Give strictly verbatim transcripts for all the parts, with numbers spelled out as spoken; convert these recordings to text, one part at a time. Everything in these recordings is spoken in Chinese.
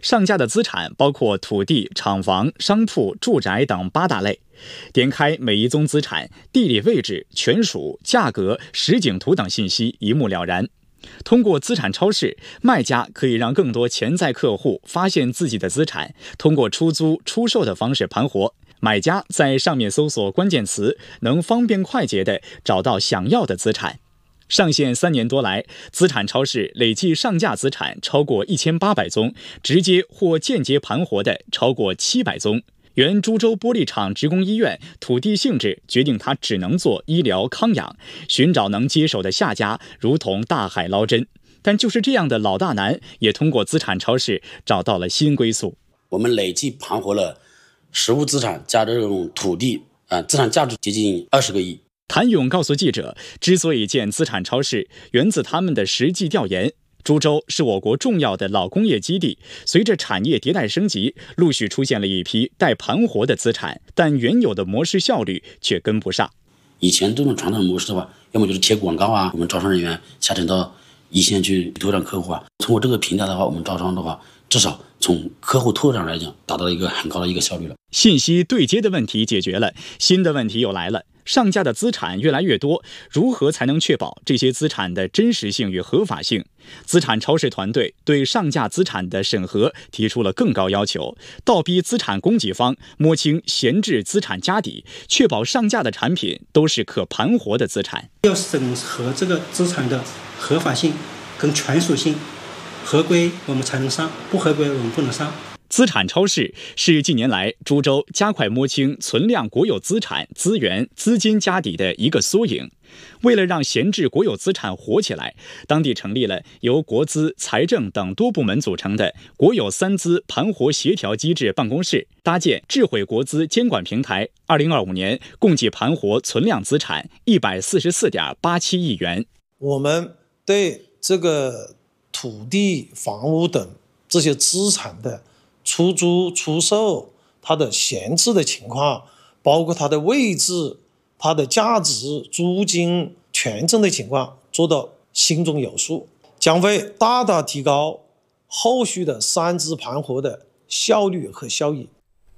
上架的资产包括土地、厂房、商铺、住宅等八大类。点开每一宗资产，地理位置、权属、价格、实景图等信息一目了然。通过资产超市，卖家可以让更多潜在客户发现自己的资产，通过出租、出售的方式盘活。买家在上面搜索关键词，能方便快捷地找到想要的资产。上线三年多来，资产超市累计上架资产超过一千八百宗，直接或间接盘活的超过七百宗。原株洲玻璃厂职工医院土地性质决定它只能做医疗康养，寻找能接手的下家如同大海捞针。但就是这样的老大难，也通过资产超市找到了新归宿。 我们累计盘活了实物资产加这种土地，啊、呃，资产价值接近二十个亿。 谭勇告诉记者，之所以建资产超市，源自他们的实际调研。株洲是我国重要的老工业基地，随着产业迭代升级，陆续出现了一批待盘活的资产，但原有的模式效率却跟不上。 以前这种传统模式的话，要么就是贴广告啊，我们招商人员下沉到一线去拓展客户啊。通过这个平台的话，我们招商的话，至少从客户拓展来讲，达到一个很高的一个效率了。 信息对接的问题解决了，新的问题又来了。上架的资产越来越多，如何才能确保这些资产的真实性与合法性？资产超市团队对上架资产的审核提出了更高要求，倒逼资产供给方摸清闲置资产家底，确保上架的产品都是可盘活的资产。 要审核这个资产的合法性跟权属性，合规我们才能上，不合规我们不能上。 资产超市是近年来株洲加快摸清存量国有资产、资源、资金家底的一个缩影。为了让闲置国有资产活起来，当地成立了由国资、财政等多部门组成的国有三资盘活协调机制办公室，搭建智慧国资监管平台。二零二五年共计盘活存量资产一百四十四点八七亿元。 我们对这个土地、房屋等这些资产的出租、出售，它的闲置的情况，包括它的位置、它的价值、租金、权证的情况，做到心中有数，将会大大提高后续的三资盘活的效率和效益。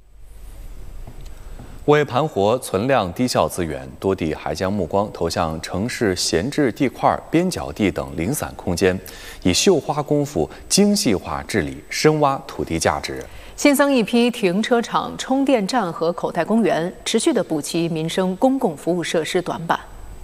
为盘活存量低效资源，多地还将目光投向城市闲置地块、边角地等零散空间，以绣花功夫精细化治理，深挖土地价值。 新增一批停车场、充电站和口袋公园，持续的补齐民生公共服务设施短板。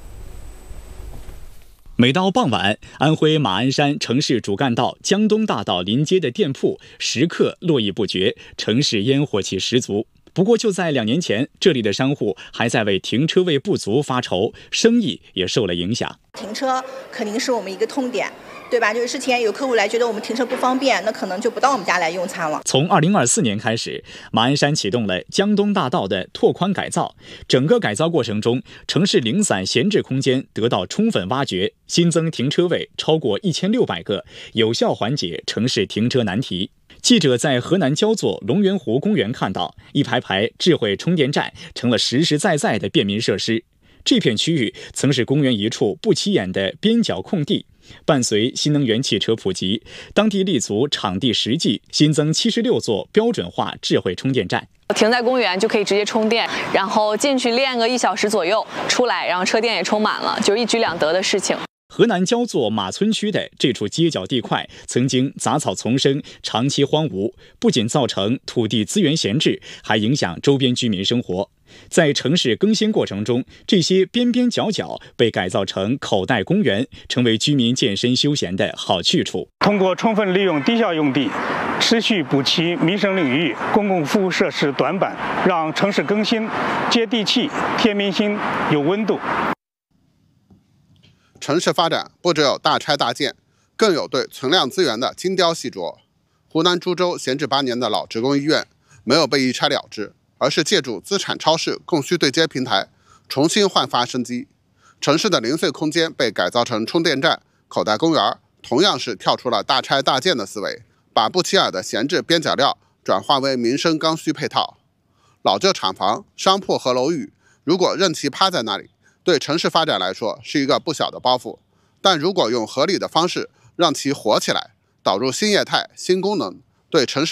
每到傍晚，安徽马鞍山城市主干道江东大道临街的店铺时刻络绎不绝，城市烟火气十足。不过就在两年前，这里的商户还在为停车位不足发愁，生意也受了影响。 停车肯定是我们一个痛点，对吧？就是之前有客户来觉得我们停车不方便，那可能就不到我们家来用餐了。 从二零二四年开始，马鞍山启动了江东大道的拓宽改造，整个改造过程中，城市零散闲置空间得到充分挖掘，新增停车位超过一千六百个，有效缓解城市停车难题。记者在河南焦作龙源湖公园看到，一排排智慧充电站成了实实在在的便民设施。这片区域曾是公园一处不起眼的边角空地，伴随新能源汽车普及，当地立足场地实际，新增七十六座标准化智慧充电站。 停在公园就可以直接充电，然后进去练个一小时左右，出来然后车电也充满了，就是一举两得的事情。 河南焦作马村区的这处街角地块曾经杂草丛生，长期荒芜，不仅造成土地资源闲置，还影响周边居民生活。在城市更新过程中，这些边边角角被改造成口袋公园，成为居民健身休闲的好去处。 通过充分利用低效用地，持续补齐民生领域公共服务设施短板，让城市更新接地气、贴民心、有温度。 城市发展不只有大拆大建，更有对存量资源的精雕细琢。湖南株洲闲置八年的老职工医院没有被一拆了之，而是借助资产超市供需对接平台重新焕发生机。城市的零碎空间被改造成充电站、口袋公园，同样是跳出了大拆大建的思维，把不起眼的闲置边角料转化为民生刚需配套。老旧厂房、商铺和楼宇如果任其趴在那里，对城市发展来说是一个不小的包袱，但如果用合理的方式让其活起来，导入新业态、新功能，对城市